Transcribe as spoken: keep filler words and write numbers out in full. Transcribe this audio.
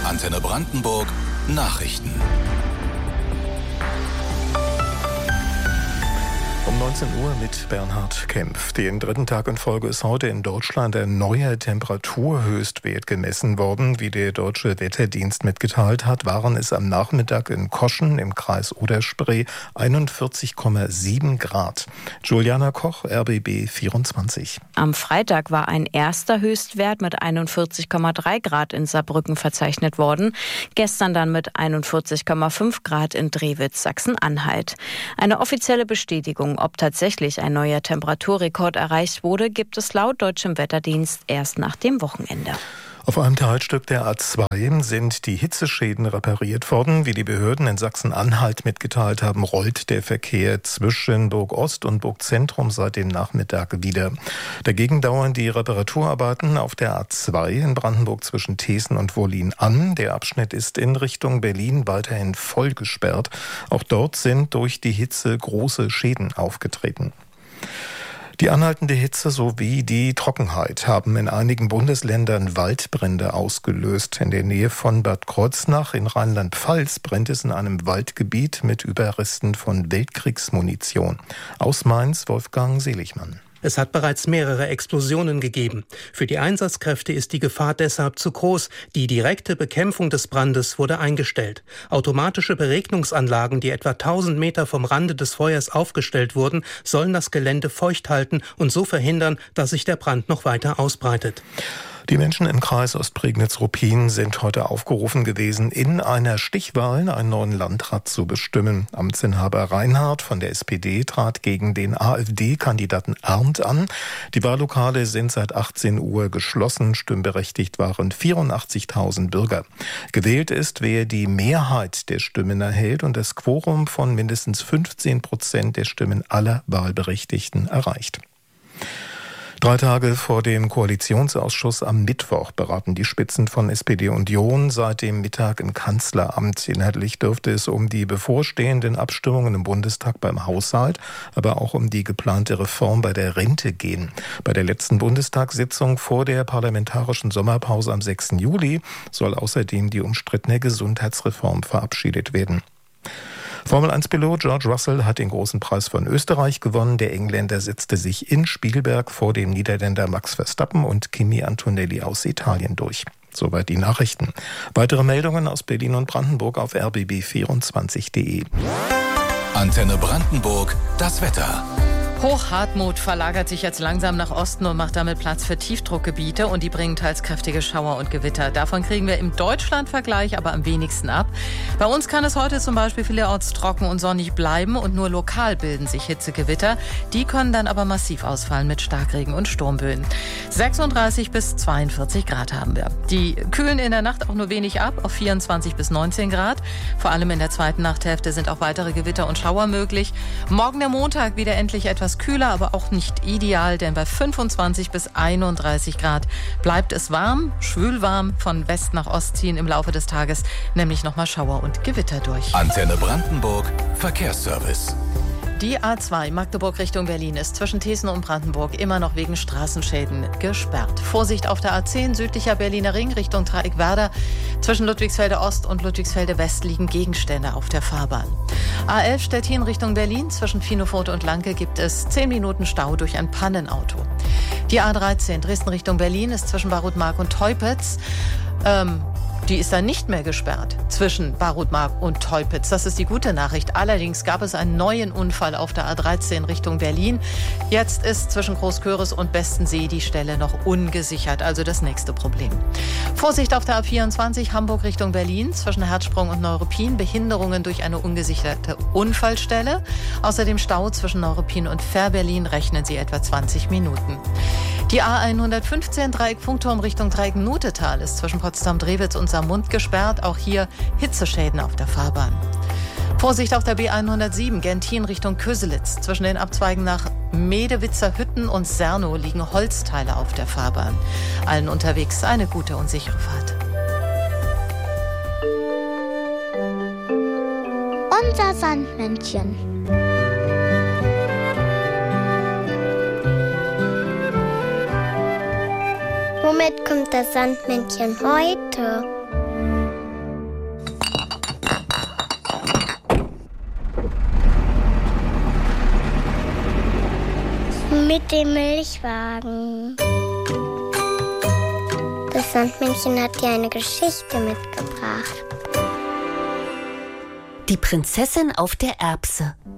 Antenne Brandenburg Nachrichten. Um neunzehn Uhr mit Bernhard Kempf. Den dritten Tag in Folge ist heute in Deutschland ein neuer Temperaturhöchstwert gemessen worden. Wie der Deutsche Wetterdienst mitgeteilt hat, waren es am Nachmittag in Koschen im Kreis Oder-Spree einundvierzig Komma sieben Grad. Juliana Koch, R B B vierundzwanzig. Am Freitag war ein erster Höchstwert mit einundvierzig Komma drei Grad in Saarbrücken verzeichnet worden. Gestern dann mit einundvierzig Komma fünf Grad in Drewitz, Sachsen-Anhalt. Eine offizielle Bestätigung, ob tatsächlich ein neuer Temperaturrekord erreicht wurde, gibt es laut Deutschem Wetterdienst erst nach dem Wochenende. Auf einem Teilstück der A zwei sind die Hitzeschäden repariert worden. Wie die Behörden in Sachsen-Anhalt mitgeteilt haben, rollt der Verkehr zwischen Burg-Ost und Burg-Zentrum seit dem Nachmittag wieder. Dagegen dauern die Reparaturarbeiten auf der A zwei in Brandenburg zwischen Thesen und Wollin an. Der Abschnitt ist in Richtung Berlin weiterhin voll gesperrt. Auch dort sind durch die Hitze große Schäden aufgetreten. Die anhaltende Hitze sowie die Trockenheit haben in einigen Bundesländern Waldbrände ausgelöst. In der Nähe von Bad Kreuznach in Rheinland-Pfalz brennt es in einem Waldgebiet mit Überresten von Weltkriegsmunition. Aus Mainz, Wolfgang Seligmann. Es hat bereits mehrere Explosionen gegeben. Für die Einsatzkräfte ist die Gefahr deshalb zu groß. Die direkte Bekämpfung des Brandes wurde eingestellt. Automatische Beregnungsanlagen, die etwa tausend Meter vom Rande des Feuers aufgestellt wurden, sollen das Gelände feucht halten und so verhindern, dass sich der Brand noch weiter ausbreitet. Die Menschen im Kreis Ostprignitz-Ruppin sind heute aufgerufen gewesen, in einer Stichwahl einen neuen Landrat zu bestimmen. Amtsinhaber Reinhardt von der S P D trat gegen den AfD-Kandidaten Arndt an. Die Wahllokale sind seit achtzehn Uhr geschlossen. Stimmberechtigt waren vierundachtzigtausend Bürger. Gewählt ist, wer die Mehrheit der Stimmen erhält und das Quorum von mindestens fünfzehn Prozent der Stimmen aller Wahlberechtigten erreicht. Drei Tage vor dem Koalitionsausschuss am Mittwoch beraten die Spitzen von S P D und Union seit dem Mittag im Kanzleramt. Inhaltlich dürfte es um die bevorstehenden Abstimmungen im Bundestag beim Haushalt, aber auch um die geplante Reform bei der Rente gehen. Bei der letzten Bundestagssitzung vor der parlamentarischen Sommerpause am sechsten Juli soll außerdem die umstrittene Gesundheitsreform verabschiedet werden. Formel eins Pilot George Russell hat den großen Preis von Österreich gewonnen. Der Engländer setzte sich in Spielberg vor dem Niederländer Max Verstappen und Kimi Antonelli aus Italien durch. Soweit die Nachrichten. Weitere Meldungen aus Berlin und Brandenburg auf r b b vierundzwanzig punkt d e. Antenne Brandenburg, das Wetter. Hochhartmut verlagert sich jetzt langsam nach Osten und macht damit Platz für Tiefdruckgebiete und die bringen teils kräftige Schauer und Gewitter. Davon kriegen wir im Deutschlandvergleich aber am wenigsten ab. Bei uns kann es heute zum Beispiel vielerorts trocken und sonnig bleiben und nur lokal bilden sich Hitzegewitter. Die können dann aber massiv ausfallen mit Starkregen und Sturmböen. sechsunddreißig bis zweiundvierzig Grad haben wir. Die kühlen in der Nacht auch nur wenig ab auf vierundzwanzig bis neunzehn Grad. Vor allem in der zweiten Nachthälfte sind auch weitere Gewitter und Schauer möglich. Morgen der Montag wieder endlich etwas kühler, aber auch nicht ideal, denn bei fünfundzwanzig bis einunddreißig Grad bleibt es warm, schwülwarm, von West nach Ost ziehen im Laufe des Tages nämlich nochmal Schauer und Gewitter durch. Antenne Brandenburg, Verkehrsservice. Die A zwei Magdeburg Richtung Berlin ist zwischen Thesen und Brandenburg immer noch wegen Straßenschäden gesperrt. Vorsicht auf der A zehn südlicher Berliner Ring Richtung Dreieckwerder. Zwischen Ludwigsfelde Ost und Ludwigsfelde West liegen Gegenstände auf der Fahrbahn. A elf Stettin Richtung Berlin. Zwischen Finofurte und Lanke gibt es zehn Minuten Stau durch ein Pannenauto. Die A dreizehn Dresden Richtung Berlin ist zwischen Barutmark und Teupitz. Ähm, Die ist dann nicht mehr gesperrt zwischen Barutmark und Teupitz. Das ist die gute Nachricht. Allerdings gab es einen neuen Unfall auf der A dreizehn Richtung Berlin. Jetzt ist zwischen Großköris und Bestensee die Stelle noch ungesichert, also das nächste Problem. Vorsicht auf der A vierundzwanzig Hamburg Richtung Berlin. Zwischen Herzsprung und Neuruppin Behinderungen durch eine ungesicherte Unfallstelle. Außerdem Stau zwischen Neuruppin und Fährberlin, rechnen Sie etwa zwanzig Minuten. Die A hundertfünfzehn Dreieck Funkturm Richtung Dreieck-Nutetal ist zwischen Potsdam-Drewitz und Saarmund gesperrt. Auch hier Hitzeschäden auf der Fahrbahn. Vorsicht auf der B hundertsieben Gentin Richtung Köselitz. Zwischen den Abzweigen nach Medewitzer Hütten und Sernow liegen Holzteile auf der Fahrbahn. Allen unterwegs eine gute und sichere Fahrt. Unser Sandmännchen. Womit kommt das Sandmännchen heute? Mit dem Milchwagen. Das Sandmännchen hat dir eine Geschichte mitgebracht. Die Prinzessin auf der Erbse.